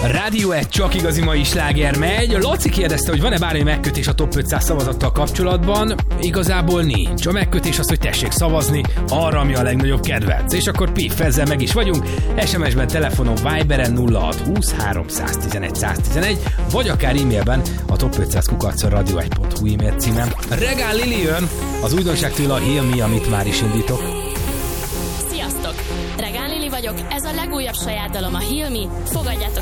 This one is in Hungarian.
Rádió 1 csak igazi mai sláger megy. Laci kérdezte, hogy van-e bármi megkötés a Top 500 szavazattal kapcsolatban. Igazából nincs. A megkötés az, hogy tessék szavazni arra, ami a legnagyobb kedvenc. És akkor piff, ezzel meg is vagyunk. SMS-ben, telefonon, Viberen 0620 311 111, vagy akár e-mailben a top500@radio1.hu e-mail címen. Regál Lili jön, az újdonságtől a Heal Me, amit már is indítok. Sziasztok! Regál Lili vagyok, ez a legújabb saját dalom a Heal Me, fogadjátok